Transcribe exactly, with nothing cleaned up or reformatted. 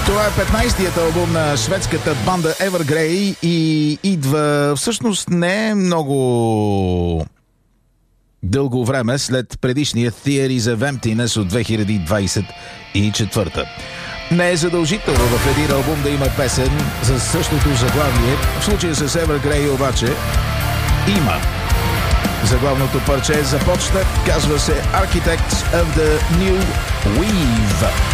Това е петнайсетият албум на шведската банда Evergrey и идва всъщност не много дълго време след предишния Theories of Emptiness от две хиляди двайсет и четвърта. Не е задължително в един албум да има песен за същото заглавие. В случая с Evergrey обаче има. Заглавното парче започна, казва се Architects of the New Weave.